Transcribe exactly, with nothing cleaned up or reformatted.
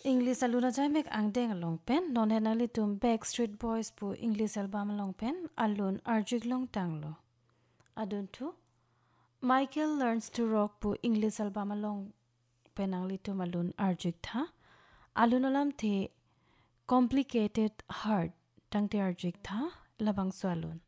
English aluna jamek angdeng long pen non henali tum Backstreet Boys pu English album long pen alun arjik long tanglo. Adun tu Michael learns to rock pu English album long pen angli tum alun arjik tha. Alun alam the complicated heart tangte arjik tha labang so alun.